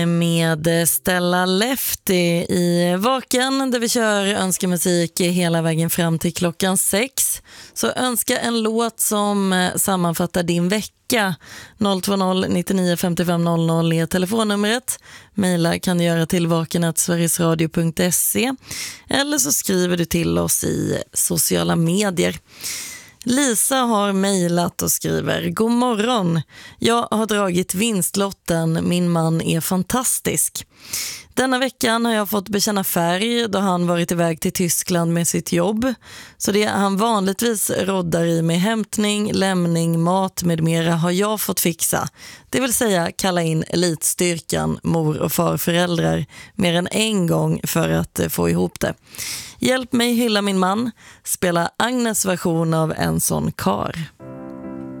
Med Stella Lefty i Vaken, där vi kör önskemusik hela vägen fram till klockan 6. Så önska en låt som sammanfattar din vecka. 020 99 55 00 är telefonnumret. Maila kan du göra till vaken@sverigesradio.se eller så skriver du till oss i sociala medier. Lisa har mejlat och skriver: God morgon, jag har dragit vinstlotten, min man är fantastisk. Denna veckan har jag fått bekänna färg då han varit iväg till Tyskland med sitt jobb. Så det han vanligtvis roddar i med hämtning, lämning, mat med mera har jag fått fixa. Det vill säga kalla in elitstyrkan, mor- och farföräldrar mer än en gång för att få ihop det. Hjälp mig hylla min man, spela Agnes version av En sån kar.